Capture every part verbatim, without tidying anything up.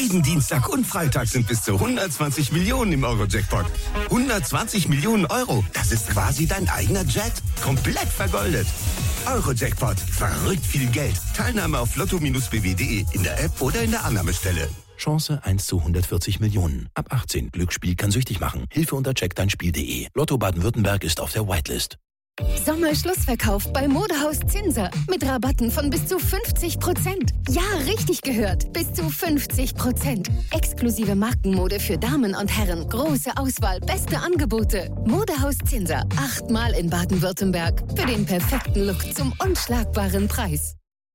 Jeden Dienstag und Freitag sind bis zu hundertzwanzig Millionen im Euro-Jackpot. hundertzwanzig Millionen Euro, das ist quasi dein eigener Jet. Komplett vergoldet. Euro-Jackpot, verrückt viel Geld. Teilnahme auf lotto b w punkt de in der App oder in der Annahmestelle. Chance eins zu hundertvierzig Millionen. Ab achtzehn. Glücksspiel kann süchtig machen. Hilfe unter check dein spiel punkt de. Lotto Baden-Württemberg ist auf der Whitelist. Sommerschlussverkauf bei Modehaus Zinser. Mit Rabatten von bis zu fünfzig Prozent. Ja, richtig gehört. Bis zu fünfzig Prozent. Exklusive Markenmode für Damen und Herren. Große Auswahl, beste Angebote. Modehaus Zinser. Achtmal in Baden-Württemberg. Für den perfekten Look zum unschlagbaren Preis.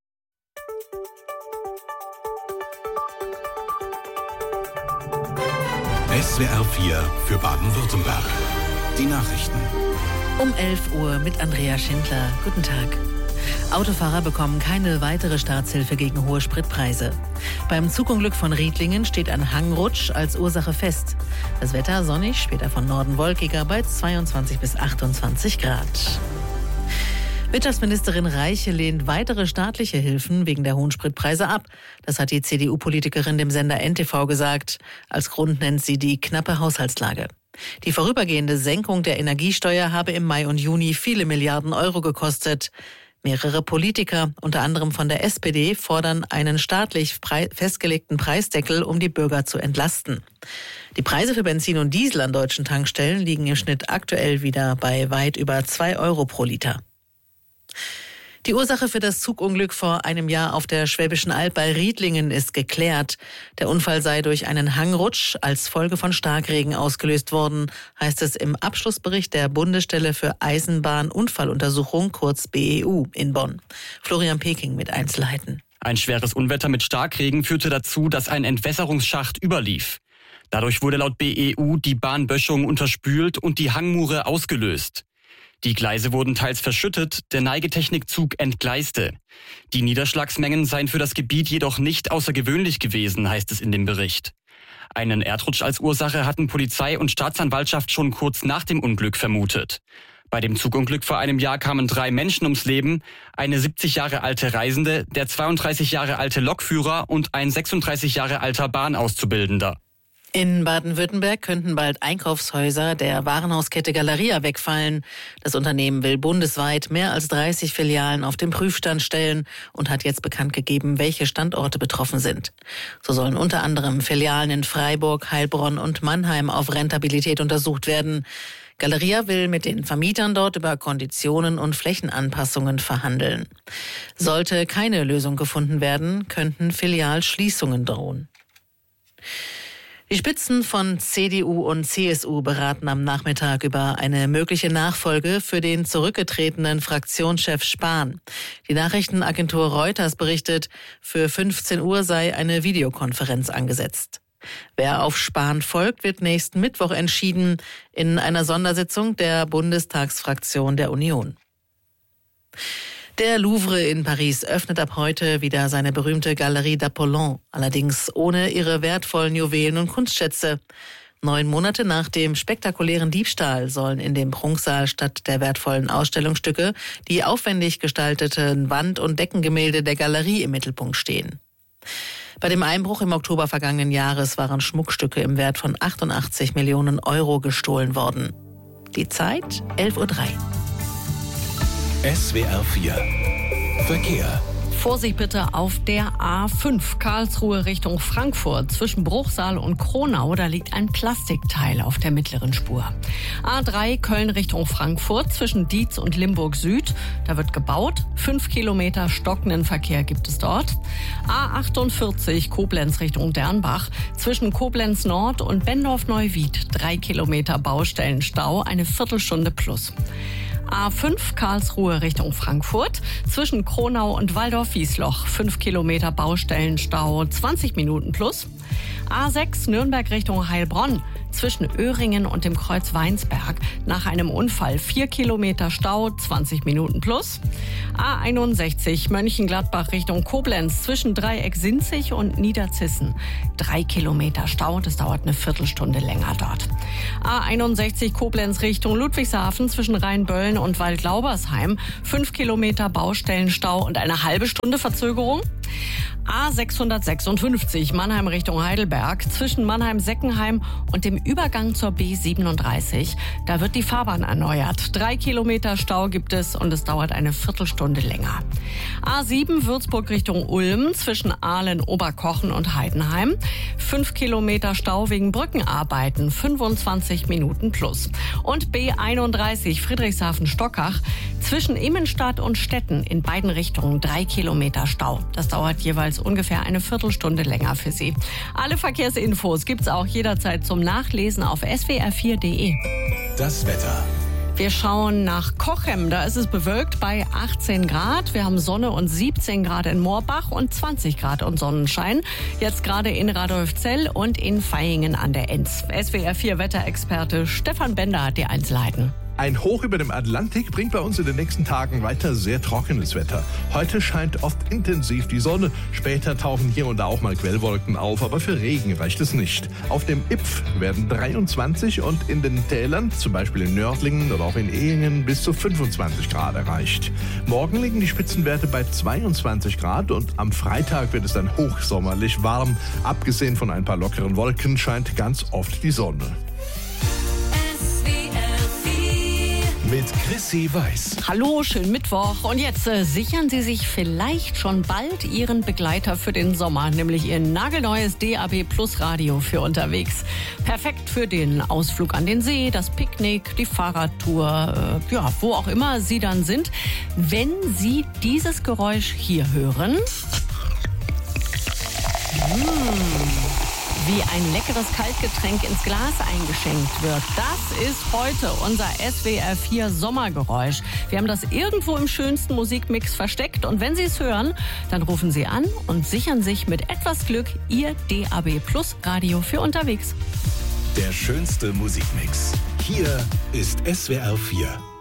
S W R vier für Baden-Württemberg. Die Nachrichten. Um elf Uhr mit Andrea Schindler. Guten Tag. Autofahrer bekommen keine weitere Staatshilfe gegen hohe Spritpreise. Beim Zugunglück von Riedlingen steht ein Hangrutsch als Ursache fest. Das Wetter sonnig, später von Norden wolkiger bei zweiundzwanzig bis achtundzwanzig Grad. Wirtschaftsministerin Reiche lehnt weitere staatliche Hilfen wegen der hohen Spritpreise ab. Das hat die C D U-Politikerin dem Sender N T V gesagt. Als Grund nennt sie die knappe Haushaltslage. Die vorübergehende Senkung der Energiesteuer habe im Mai und Juni viele Milliarden Euro gekostet. Mehrere Politiker, unter anderem von der S P D, fordern einen staatlich festgelegten Preisdeckel, um die Bürger zu entlasten. Die Preise für Benzin und Diesel an deutschen Tankstellen liegen im Schnitt aktuell wieder bei weit über zwei Euro pro Liter. Die Ursache für das Zugunglück vor einem Jahr auf der Schwäbischen Alb bei Riedlingen ist geklärt. Der Unfall sei durch einen Hangrutsch als Folge von Starkregen ausgelöst worden, heißt es im Abschlussbericht der Bundesstelle für Eisenbahnunfalluntersuchung, kurz B E U, in Bonn. Florian Peking mit Einzelheiten. Ein schweres Unwetter mit Starkregen führte dazu, dass ein Entwässerungsschacht überlief. Dadurch wurde laut B E U die Bahnböschung unterspült und die Hangmure ausgelöst. Die Gleise wurden teils verschüttet, der Neigetechnikzug entgleiste. Die Niederschlagsmengen seien für das Gebiet jedoch nicht außergewöhnlich gewesen, heißt es in dem Bericht. Einen Erdrutsch als Ursache hatten Polizei und Staatsanwaltschaft schon kurz nach dem Unglück vermutet. Bei dem Zugunglück vor einem Jahr kamen drei Menschen ums Leben, eine siebzig Jahre alte Reisende, der zweiunddreißig Jahre alte Lokführer und ein sechsunddreißig Jahre alter Bahnauszubildender. In Baden-Württemberg könnten bald Einkaufshäuser der Warenhauskette Galeria wegfallen. Das Unternehmen will bundesweit mehr als dreißig Filialen auf den Prüfstand stellen und hat jetzt bekannt gegeben, welche Standorte betroffen sind. So sollen unter anderem Filialen in Freiburg, Heilbronn und Mannheim auf Rentabilität untersucht werden. Galeria will mit den Vermietern dort über Konditionen und Flächenanpassungen verhandeln. Sollte keine Lösung gefunden werden, könnten Filialschließungen drohen. Die Spitzen von C D U und C S U beraten am Nachmittag über eine mögliche Nachfolge für den zurückgetretenen Fraktionschef Spahn. Die Nachrichtenagentur Reuters berichtet, für fünfzehn Uhr sei eine Videokonferenz angesetzt. Wer auf Spahn folgt, wird nächsten Mittwoch entschieden in einer Sondersitzung der Bundestagsfraktion der Union. Der Louvre in Paris öffnet ab heute wieder seine berühmte Galerie d'Apollon, allerdings ohne ihre wertvollen Juwelen und Kunstschätze. Neun Monate nach dem spektakulären Diebstahl sollen in dem Prunksaal statt der wertvollen Ausstellungsstücke die aufwendig gestalteten Wand- und Deckengemälde der Galerie im Mittelpunkt stehen. Bei dem Einbruch im Oktober vergangenen Jahres waren Schmuckstücke im Wert von achtundachtzig Millionen Euro gestohlen worden. Die Zeit elf Uhr drei. S W R vier Verkehr. Vorsicht bitte auf der A fünf Karlsruhe Richtung Frankfurt. Zwischen Bruchsal und Kronau, da liegt ein Plastikteil auf der mittleren Spur. A drei Köln Richtung Frankfurt zwischen Dietz und Limburg Süd. Da wird gebaut. Fünf Kilometer stockenden Verkehr gibt es dort. A achtundvierzig Koblenz Richtung Dernbach. Zwischen Koblenz Nord und Bendorf-Neuwied. Drei Kilometer Baustellenstau, eine Viertelstunde plus. A fünf Karlsruhe Richtung Frankfurt, zwischen Kronau und Waldorf-Wiesloch, fünf Kilometer Baustellenstau, zwanzig Minuten plus. A sechs Nürnberg Richtung Heilbronn, zwischen Öhringen und dem Kreuz Weinsberg, nach einem Unfall vier Kilometer Stau, zwanzig Minuten plus. A einundsechzig Mönchengladbach Richtung Koblenz, zwischen Dreieck-Sinzig und Niederzissen, drei Kilometer Stau, das dauert eine Viertelstunde länger dort. A einundsechzig Koblenz Richtung Ludwigshafen, zwischen Rheinböllen und Waldlaubersheim, fünf Kilometer Baustellenstau und eine halbe Stunde Verzögerung. A sechshundertsechsundfünfzig Mannheim Richtung Heidelberg zwischen Mannheim-Seckenheim und dem Übergang zur B siebenunddreißig. Da wird die Fahrbahn erneuert. Drei Kilometer Stau gibt es und es dauert eine Viertelstunde länger. A sieben Würzburg Richtung Ulm zwischen Ahlen, Oberkochen und Heidenheim. Fünf Kilometer Stau wegen Brückenarbeiten, fünfundzwanzig Minuten plus. Und B einunddreißig Friedrichshafen-Stockach zwischen Immenstadt und Stetten in beiden Richtungen drei Kilometer Stau. Das dauert jeweils ungefähr eine Viertelstunde länger für Sie. Alle Verkehrsinfos gibt's auch jederzeit zum Nachlesen auf s w r vier punkt d e. Das Wetter. Wir schauen nach Cochem. Da ist es bewölkt bei achtzehn Grad. Wir haben Sonne und siebzehn Grad in Moorbach und zwanzig Grad und Sonnenschein. Jetzt gerade in Radolfzell und in Vaihingen an der Enz. S W R vier Wetterexperte Stefan Bender hat die Einzelheiten. Ein Hoch über dem Atlantik bringt bei uns in den nächsten Tagen weiter sehr trockenes Wetter. Heute scheint oft intensiv die Sonne. Später tauchen hier und da auch mal Quellwolken auf, aber für Regen reicht es nicht. Auf dem Ypf werden dreiundzwanzig und in den Tälern, zum Beispiel in Nördlingen oder auch in Ehingen, bis zu fünfundzwanzig Grad erreicht. Morgen liegen die Spitzenwerte bei zweiundzwanzig Grad und am Freitag wird es dann hochsommerlich warm. Abgesehen von ein paar lockeren Wolken scheint ganz oft die Sonne. Mit Chrissy Weiß. Hallo, schönen Mittwoch. Und jetzt äh, sichern Sie sich vielleicht schon bald Ihren Begleiter für den Sommer, nämlich Ihr nagelneues D A B Plus Radio für unterwegs. Perfekt für den Ausflug an den See, das Picknick, die Fahrradtour, äh, ja, wo auch immer Sie dann sind. Wenn Sie dieses Geräusch hier hören, mmh, wie ein leckeres Kaltgetränk ins Glas eingeschenkt wird. Das ist heute unser S W R vier Sommergeräusch. Wir haben das irgendwo im schönsten Musikmix versteckt und wenn Sie es hören, dann rufen Sie an und sichern sich mit etwas Glück Ihr D A B Plus Radio für unterwegs. Der schönste Musikmix. Hier ist S W R vier.